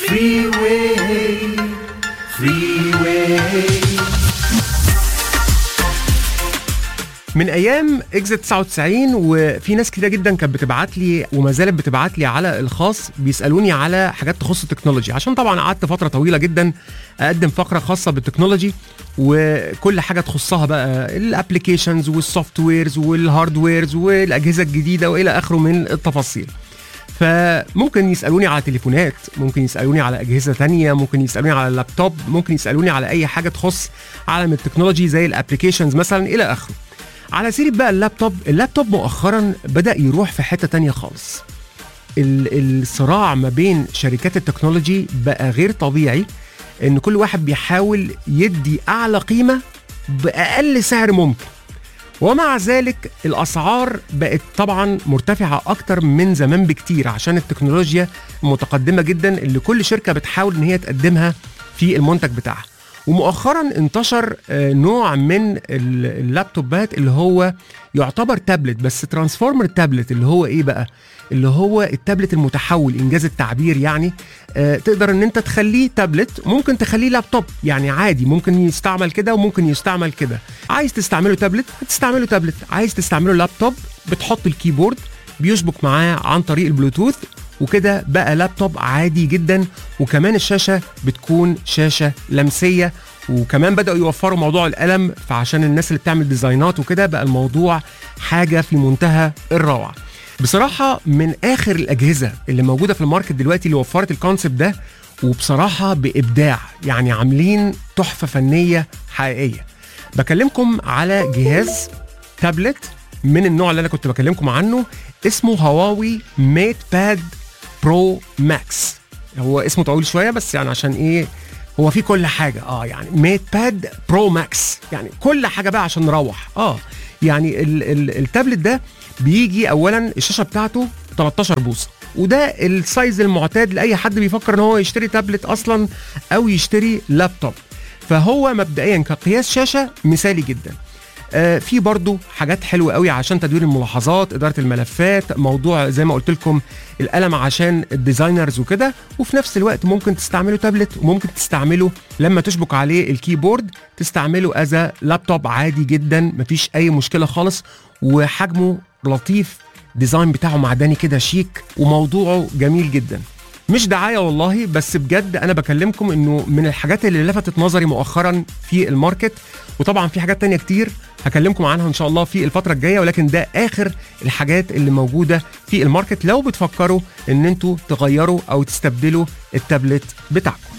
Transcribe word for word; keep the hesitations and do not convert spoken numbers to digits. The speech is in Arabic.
Freeway, Freeway. من ايام اكزيت تسعة وتسعين وفي ناس كتير جدا كانت بتبعت لي وما زالت بتبعت لي على الخاص بيسالوني على حاجات تخص التكنولوجي، عشان طبعا قعدت فتره طويله جدا اقدم فقره خاصه بالتكنولوجي وكل حاجه تخصها بقى الابلكيشنز والسوفت ويرز والهاردويرز والاجهزه الجديده والى اخره من التفاصيل. فممكن يسالوني على تليفونات، ممكن يسالوني على اجهزه تانية، ممكن يسالوني على اللابتوب، ممكن يسالوني على اي حاجه تخص عالم التكنولوجي زي الابلكيشنز مثلا الى اخره. على سيرة بقى اللابتوب، اللابتوب مؤخرا بدأ يروح في حتة تانية خالص. الصراع ما بين شركات التكنولوجي بقى غير طبيعي، ان كل واحد بيحاول يدي اعلى قيمة بأقل سعر ممكن، ومع ذلك الاسعار بقت طبعا مرتفعة اكتر من زمان بكتير عشان التكنولوجيا متقدمة جدا اللي كل شركة بتحاول ان هي تقدمها في المنتج بتاعها. ومؤخرا انتشر نوع من اللابتوبات اللي هو يعتبر تابلت، بس ترانسفورمر تابلت، اللي هو ايه بقى؟ اللي هو التابلت المتحول، انجاز التعبير يعني. اه تقدر ان انت تخليه تابلت، ممكن تخليه لابتوب، يعني عادي ممكن يستعمل كده وممكن يستعمل كده. عايز تستعمله تابلت هتستعمله تابلت، عايز تستعمله لابتوب بتحط الكيبورد بيشبك معاه عن طريق البلوتوث، وكده بقى لابتوب عادي جدا. وكمان الشاشة بتكون شاشة لمسية، وكمان بدأوا يوفروا موضوع القلم، فعشان الناس اللي بتعمل ديزاينات وكده بقى الموضوع حاجة في منتهى الروعة. بصراحة من آخر الأجهزة اللي موجودة في الماركت دلوقتي اللي وفرت الكونسبت ده، وبصراحة بإبداع، يعني عاملين تحفة فنية حقيقية. بكلمكم على جهاز تابلت من النوع اللي أنا كنت بكلمكم عنه، اسمه هواوي ميت باد برو ماكس. هو اسمه طويل شويه بس يعني عشان ايه، هو فيه كل حاجه. اه يعني ميت باد برو ماكس، يعني كل حاجه بقى عشان نروح. اه يعني ال ال التابلت ده بيجي اولا الشاشه بتاعته تلتاشر بوصه، وده السايز المعتاد لاي حد بيفكر ان هو يشتري تابلت اصلا او يشتري لابتوب. فهو مبدئيا كقياس شاشه مثالي جدا. آه في برضو حاجات حلوة قوي عشان تدوير الملاحظات، إدارة الملفات، موضوع زي ما قلت لكم القلم عشان الديزاينرز وكده. وفي نفس الوقت ممكن تستعمله تابلت، وممكن تستعمله لما تشبك عليه الكيبورد تستعمله أز لابتوب عادي جدا، مفيش أي مشكلة خالص. وحجمه لطيف، ديزاين بتاعه معدني كده شيك، وموضوعه جميل جدا. مش دعاية والله، بس بجد أنا بكلمكم إنه من الحاجات اللي لفتت نظري مؤخرا في الماركت. وطبعا في حاجات تانية كتير هكلمكم عنها إن شاء الله في الفترة الجاية، ولكن ده آخر الحاجات اللي موجودة في الماركت لو بتفكروا إن انتوا تغيروا أو تستبدلوا التابلت بتاعكم.